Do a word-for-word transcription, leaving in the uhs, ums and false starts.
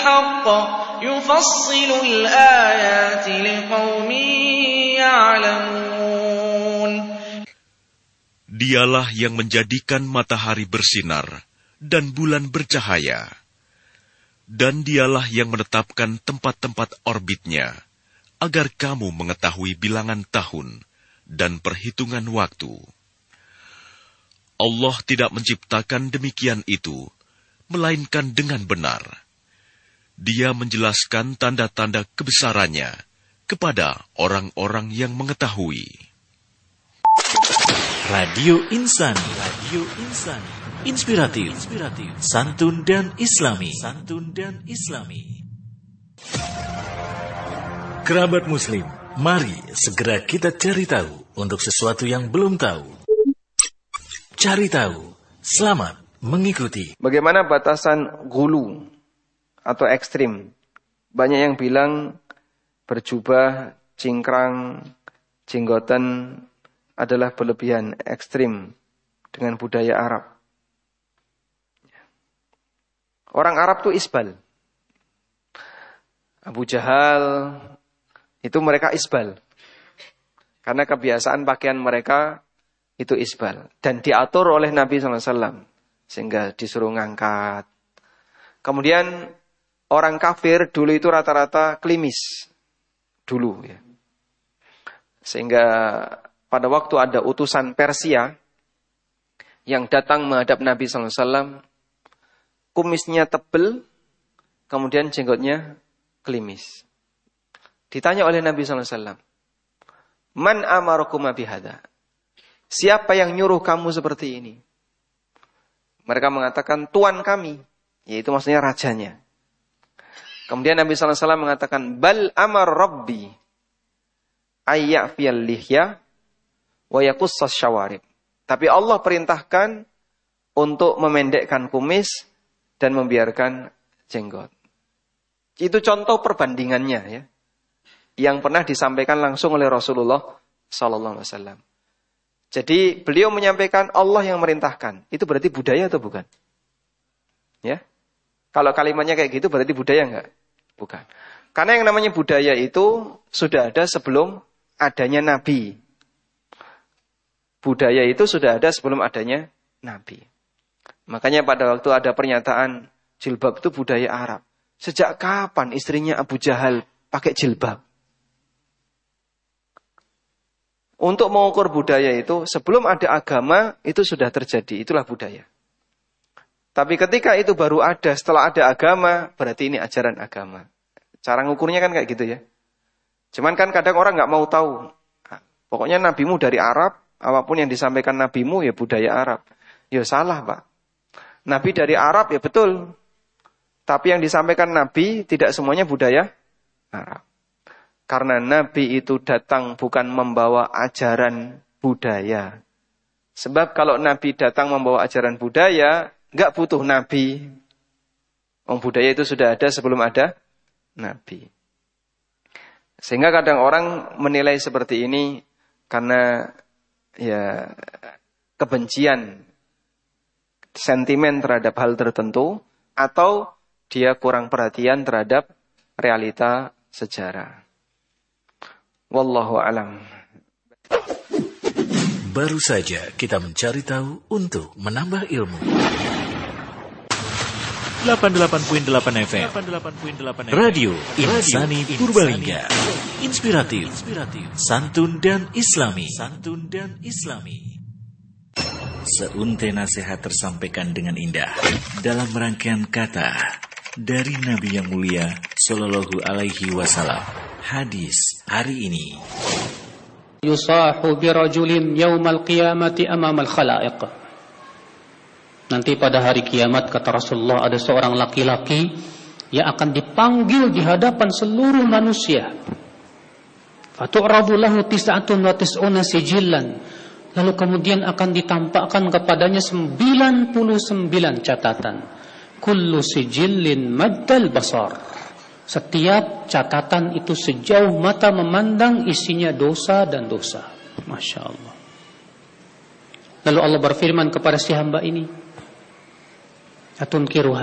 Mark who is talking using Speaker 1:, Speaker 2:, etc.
Speaker 1: الحق يفصل الآيات لقوم يعلمون.
Speaker 2: Dialah yang menjadikan matahari bersinar dan bulan bercahaya. Dan dialah yang menetapkan tempat-tempat orbitnya, agar kamu mengetahui bilangan tahun dan perhitungan waktu. Allah tidak menciptakan demikian itu, melainkan dengan benar. Dia menjelaskan tanda-tanda kebesarannya kepada orang-orang yang mengetahui.
Speaker 3: Radio Insani, Radio Insani, inspiratif, inspiratif, santun dan islami, santun dan islami. Kerabat Muslim, mari segera kita cari tahu untuk sesuatu yang belum tahu. Cari tahu, selamat mengikuti.
Speaker 4: Bagaimana batasan gulu atau ekstrim? Banyak yang bilang berjubah, cingkrang, jenggotan adalah berlebihan, ekstrim dengan budaya Arab. Orang Arab itu isbal. Abu Jahal itu mereka isbal. Karena kebiasaan pakaian mereka itu isbal. Dan diatur oleh Nabi shallallahu alaihi wasallam. Sehingga disuruh ngangkat. Kemudian orang kafir dulu itu rata-rata klimis. Dulu ya. Sehingga pada waktu ada utusan Persia yang datang menghadap Nabi shallallahu alaihi wasallam, kumisnya tebal, kemudian jenggotnya klimis. Ditanya oleh Nabi shallallahu alaihi wasallam, Man amarakum bihadza? Siapa yang nyuruh kamu seperti ini? Mereka mengatakan, Tuan kami, yaitu maksudnya rajanya. Kemudian Nabi shallallahu alaihi wasallam mengatakan, Bal amar Rabbi ayyafiyal lihya wa yaqussas syawarib. Tapi Allah perintahkan untuk memendekkan kumis dan membiarkan jenggot. Itu contoh perbandingannya ya, yang pernah disampaikan langsung oleh Rasulullah sallallahu alaihi wasallam. Jadi beliau menyampaikan Allah yang merintahkan. Itu berarti budaya atau bukan? Ya. Kalau kalimatnya kayak gitu berarti budaya enggak? Bukan. Karena yang namanya budaya itu sudah ada sebelum adanya Nabi. Budaya itu sudah ada sebelum adanya Nabi. Makanya pada waktu ada pernyataan jilbab itu budaya Arab. Sejak kapan istrinya Abu Jahal pakai jilbab? Untuk mengukur budaya itu, sebelum ada agama, itu sudah terjadi. Itulah budaya. Tapi ketika itu baru ada, setelah ada agama, berarti ini ajaran agama. Cara ngukurnya kan kayak gitu ya. Cuman kan kadang orang nggak mau tahu. Pokoknya nabimu dari Arab, apapun yang disampaikan nabimu ya budaya Arab. Ya salah Pak. Nabi dari Arab ya betul. Tapi yang disampaikan Nabi tidak semuanya budaya Arab. Karena Nabi itu datang bukan membawa ajaran budaya. Sebab kalau Nabi datang membawa ajaran budaya, nggak butuh Nabi. Om budaya itu sudah ada sebelum ada Nabi. Sehingga kadang orang menilai seperti ini karena ya kebencian, sentimen terhadap hal tertentu, atau dia kurang perhatian terhadap realita sejarah. Wallahu alam.
Speaker 3: Baru saja kita mencari tahu untuk menambah ilmu. delapan puluh delapan koma delapan F M Radio Insani Purbalingga. Inspiratif, santun dan islami. Santun dan islami. Seuntai nasihat tersampaikan dengan indah dalam rangkaian kata dari Nabi yang mulia sallallahu alaihi wasallam. Hadis hari ini.
Speaker 5: Yusahu birajulin yaumal qiyamati amamal khalaiq. Nanti pada hari kiamat kata Rasulullah ada seorang laki-laki yang akan dipanggil di hadapan seluruh manusia. Fatu'rabu lahu tis'atun wa tis'una sijillan. Lalu kemudian akan ditampakkan kepadanya sembilan puluh sembilan catatan. Kullu sijillin maddal basar. Setiap catatan itu sejauh mata memandang isinya dosa dan dosa. Masya Allah. Lalu Allah berfirman kepada si hamba ini, Atunkiruha